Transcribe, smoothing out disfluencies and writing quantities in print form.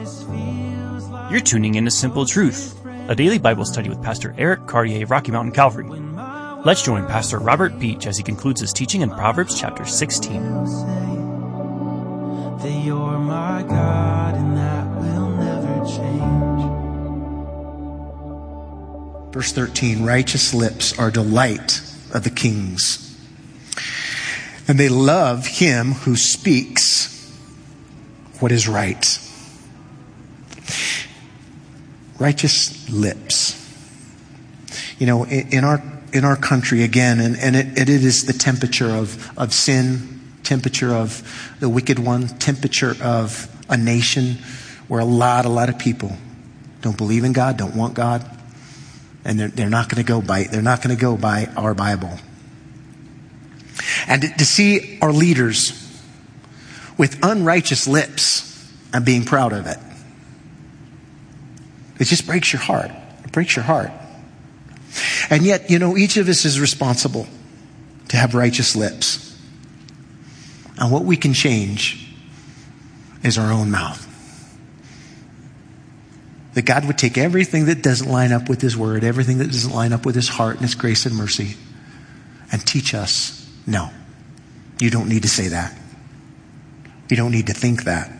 You're tuning in to Simple Truth, a daily Bible study with Pastor Eric Cartier of Rocky Mountain Calvary. Let's join Pastor Robert Beach as he concludes his teaching in Proverbs chapter 16. That you're my God and that will never change. Verse 13, righteous lips are delight of the kings, and they love him who speaks what is right. Righteous lips. You know, in our country again, and it is the temperature of sin, temperature of the wicked one, temperature of a nation where a lot of people don't believe in God, don't want God, and they're not going to go by our Bible. And to see our leaders with unrighteous lips and being proud of it, it just breaks your heart. It breaks your heart. And yet, you know, each of us is responsible to have righteous lips. And what we can change is our own mouth. That God would take everything that doesn't line up with His Word, everything that doesn't line up with His heart and His grace and mercy, and teach us, no, you don't need to say that. You don't need to think that.